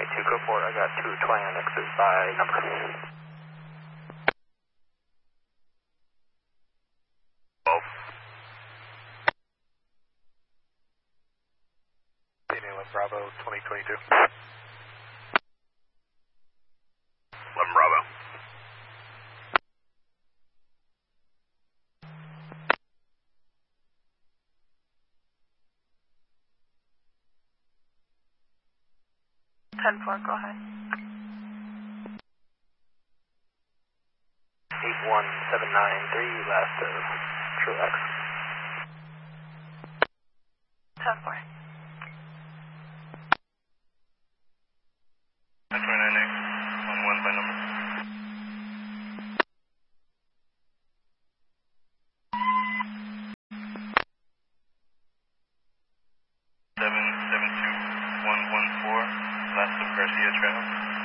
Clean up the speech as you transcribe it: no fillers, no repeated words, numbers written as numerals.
22 Code 4, I got 2 Twang X's by number. Bravo 2022. 11 Bravo. Ten-4, go ahead. 81793, last of True X. 10-4. 29X, 11 by number. Seven 72114, last of Garcia Trail.